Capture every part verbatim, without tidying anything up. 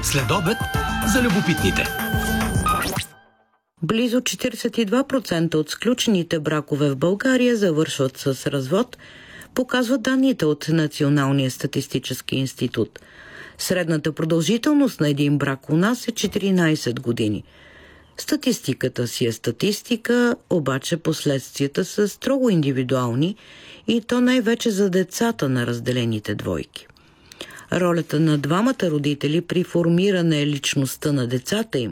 Следобед за любопитните. Близо четиридесет и два процента от сключените бракове в България завършват с развод, показват данните от Националния статистически институт. Средната продължителност на един брак у нас е четиринадесет години. Статистиката си е статистика, обаче последствията са строго индивидуални и то най-вече за децата на разделените двойки. Ролята на двамата родители при формиране личността на децата им,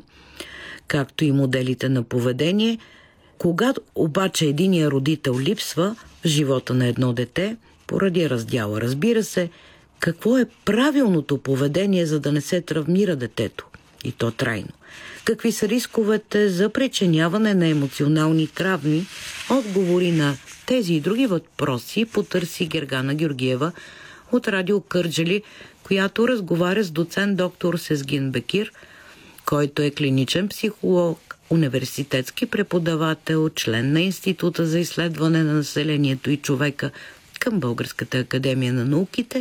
както и моделите на поведение, когато обаче единия родител липсва в живота на едно дете, поради раздяла, разбира се, какво е правилното поведение, за да не се травмира детето, и то трайно. Какви са рисковете за причиняване на емоционални травми? Отговори на тези и други въпроси потърси Гергана Георгиева от Радио Кърджали, която разговаря с доцент доктор Сезгин Бекир, който е клиничен психолог, университетски преподавател, член на Института за изследване на населението и човека към Българската академия на науките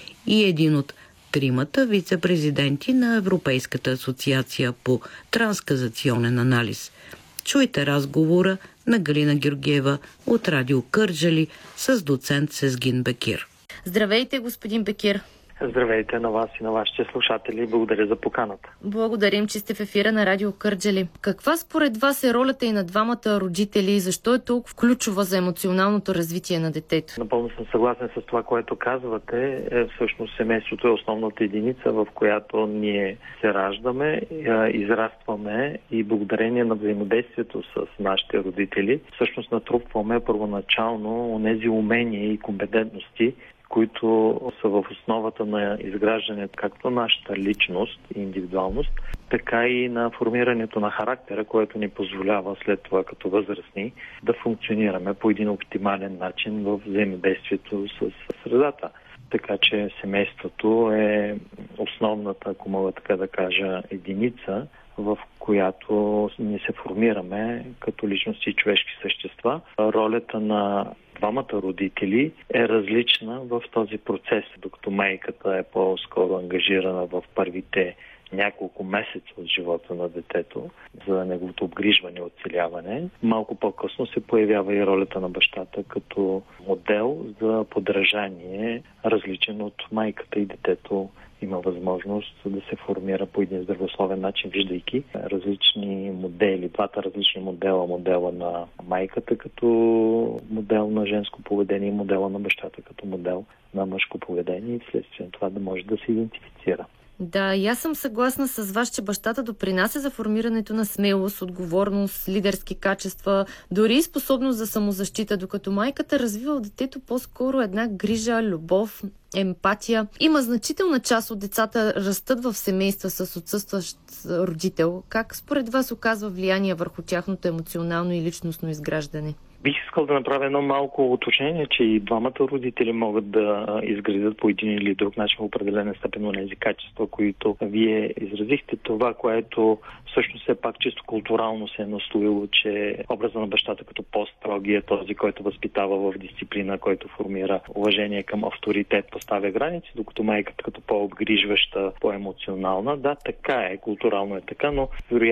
и един от тримата вице-президенти на Европейската асоциация по трансказационен анализ. Чуйте разговора на Галина Георгиева от Радио Кърджали с доцент Сезгин Бекир. Здравейте, господин Бекир. Здравейте на вас и на вашите слушатели. Благодаря за поканата. Благодарим, че сте в ефира на Радио Кърджали. Каква според вас е ролята и на двамата родители и защо е толкова ключова за емоционалното развитие на детето? Напълно съм съгласен с това, което казвате. Всъщност семейството е основната единица, в която ние се раждаме, израстваме и благодарение на взаимодействието с нашите родители всъщност натрупваме първоначално онези умения и компетентности, които са в основата на изграждането както на нашата личност и индивидуалност, така и на формирането на характера, което ни позволява след това като възрастни да функционираме по един оптимален начин в взаимодействието с средата. Така че семейството е основната, ако мога така да кажа, единица, в която ние се формираме като личности и човешки същества. Ролята на двамата родители е различна в този процес, докато майката е по-скоро ангажирана в първите няколко месеца от живота на детето за неговото обгрижване и оцеляване. Малко по-късно се появява и ролята на бащата като модел за подражание, различен от майката, и детето има възможност да се формира по един здравословен начин, виждайки различни модели, двата различни модела, модела на майката като модел на женско поведение и модела на бащата като модел на мъжко поведение, и вследствие това да може да се идентифицира. Да, и аз съм съгласна с вас, че бащата допринася за формирането на смелост, отговорност, лидерски качества, дори и способност за самозащита, докато майката развива в детето по-скоро една грижа, любов, емпатия. Има значителна част от децата растат в семейства с отсъстващ родител. Как според вас оказва влияние върху тяхното емоционално и личностно изграждане? Бих искал да направя едно малко уточнение, че и двамата родители могат да изградят по един или друг начин в определена степен на тези качества, които вие изразихте. Това, което всъщност е пак чисто културално се е наслоило, че образът на бащата като по-строги е този, който възпитава в дисциплина, който формира уважение към авторитет, поставя граници, докато майката като по-обгрижваща, по-емоционална. Да, така е, културално е така, но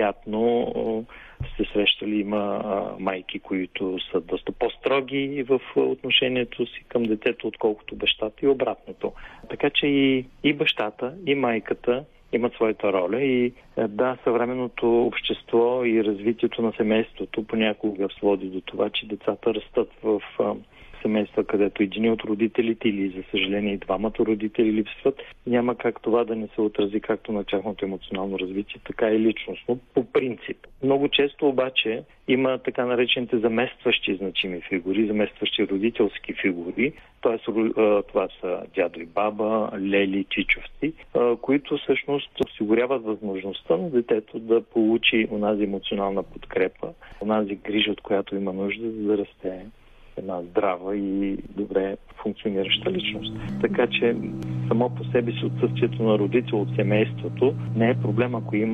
вероятно сте срещали, има а, майки, които са доста по-строги в отношението си към детето, отколкото бащата, и обратното. Така че и, и бащата, и майката имат своята роля, и да, съвременното общество и развитието на семейството понякога води до това, че децата растат в а, семейства, където един от родителите или, за съжаление, и двамата родители липсват. Няма как това да не се отрази както на тяхното емоционално развитие, така и личностно, по принцип. Много често обаче има така наречените заместващи значими фигури, заместващи родителски фигури, т.е. това са дядо и баба, лели, чичовци, които всъщност осигуряват възможността на детето да получи онази емоционална подкрепа, онази грижа, от която има нужда, за да расте една здрава и добре функционираща личност. Така че само по себе си отсъствието на родител от семейството не е проблем, ако има